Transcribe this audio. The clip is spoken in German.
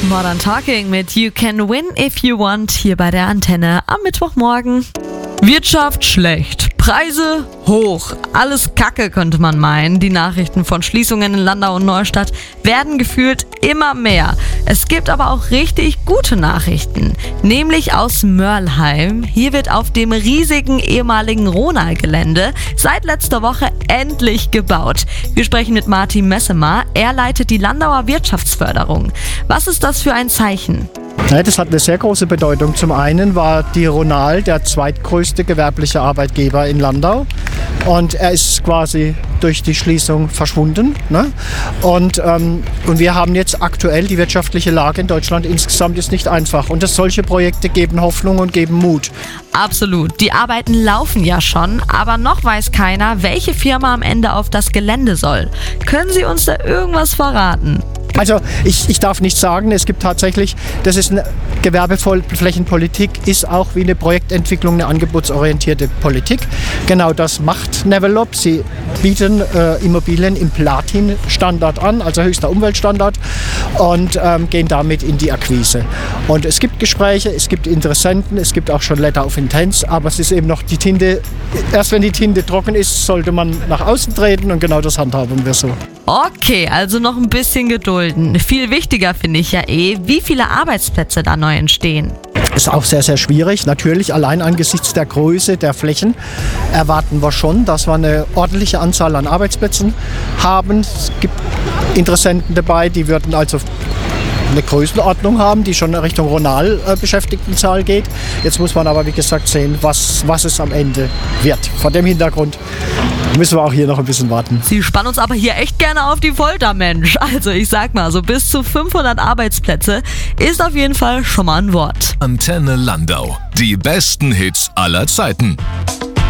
Modern Talking mit You Can Win If You Want hier bei der Antenne am Mittwochmorgen. Wirtschaft schlecht, Preise hoch, alles Kacke könnte man meinen. Die Nachrichten von Schließungen in Landau und Neustadt werden gefühlt immer mehr. Es gibt aber auch richtig gute Nachrichten, nämlich aus Mörlheim. Hier wird auf dem riesigen ehemaligen Ronal-Gelände seit letzter Woche endlich gebaut. Wir sprechen mit Martin Messemer, er leitet die Landauer Wirtschaftsförderung. Was ist das für ein Zeichen? Ja, das hat eine sehr große Bedeutung. Zum einen war die Ronal der zweitgrößte gewerbliche Arbeitgeber in Landau und er ist quasi durch die Schließung verschwunden. Ne? Und wir haben jetzt aktuell die wirtschaftliche Lage in Deutschland insgesamt ist nicht einfach und solche Projekte geben Hoffnung und geben Mut. Absolut, die Arbeiten laufen ja schon, aber noch weiß keiner, welche Firma am Ende auf das Gelände soll. Können Sie uns da irgendwas verraten? Also ich darf nicht sagen, es gibt tatsächlich, das ist eine Gewerbeflächenpolitik, ist auch wie eine Projektentwicklung eine angebotsorientierte Politik. Genau das macht Nevelop. Sie bieten Immobilien im Platin-Standard an, also höchster Umweltstandard und gehen damit in die Akquise. Und es gibt Gespräche, es gibt Interessenten, es gibt auch schon Letter of Intents, aber es ist eben noch die Tinte, erst wenn die Tinte trocken ist, sollte man nach außen treten und genau das handhaben wir so. Okay, also noch ein bisschen gedulden. Viel wichtiger finde ich ja wie viele Arbeitsplätze da neu entstehen. Ist auch sehr, sehr schwierig. Natürlich, allein angesichts der Größe der Flächen erwarten wir schon, dass wir eine ordentliche Anzahl an Arbeitsplätzen haben. Es gibt Interessenten dabei, die würden also eine Größenordnung haben, die schon in Richtung Ronal-Beschäftigtenzahl geht. Jetzt muss man aber, wie gesagt, sehen, was es am Ende wird. Vor dem Hintergrund müssen wir auch hier noch ein bisschen warten. Sie spannen uns aber hier echt gerne auf die Folter, Mensch. Also ich sag mal, so bis zu 500 Arbeitsplätze ist auf jeden Fall schon mal ein Wort. Antenne Landau. Die besten Hits aller Zeiten.